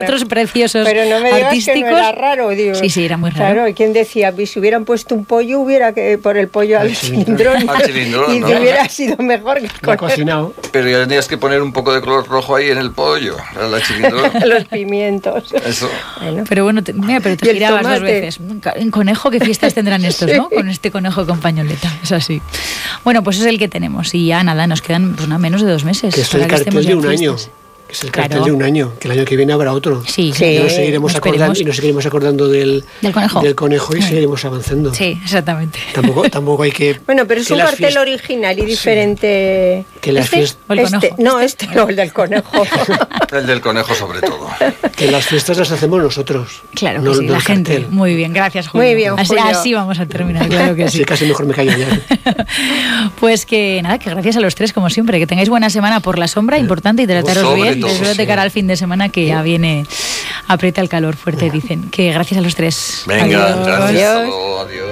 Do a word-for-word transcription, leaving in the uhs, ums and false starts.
Otros preciosos Pero no me digas artísticos. que no era raro, digo. Sí, sí, era muy raro. Claro, ¿y quién decía? Si hubieran puesto un pollo, hubiera que por el pollo al cilindrón. Al cilindrón, y ¿no? hubiera sido mejor que Lo ha cocinado. Pero ya tenías que poner un poco de color rojo ahí en el pollo, la chilindrón. los pimientos. Eso. Bueno. Pero bueno, te, mira, pero te Y el girabas dos tomate. veces. En conejo, ¿qué fiestas tendrán estos, Sí. no? Con este conejo con pañoleta, es así. Bueno, pues es el que tenemos. Y ya nada, nos quedan pues nada menos de dos meses. Que es el para cartel estemos de ya en un año. fiestas. Que es el cartel Claro. de un año. Que el año que viene habrá otro. Sí, Sí. Y nos seguiremos Lo acordando, esperemos. y nos seguiremos acordando del, Del conejo. del conejo y Sí. seguiremos avanzando. Sí, exactamente. Tampoco, tampoco hay que. Bueno, pero es que un las cartel fiest- original y diferente. Que las, ¿Este? fiest- ¿O el Este- conejo? no, este no, el del conejo. El del conejo sobre todo. que las fiestas las hacemos nosotros. Claro que no- sí, no la el gente. cartel. Muy bien, gracias, Julio. Muy bien, así, Julio. así vamos a terminar, claro que Sí, sí. casi mejor me callo ya. Pues que nada, que gracias a los tres, como siempre. Que tengáis buena semana por la sombra, importante, y trataros Sobre bien. todo, Desde de sí. cara al fin de semana que ya viene, aprieta el calor fuerte, dicen. Que gracias a los tres. Venga, Adiós. gracias. Adiós. Hasta luego, adiós.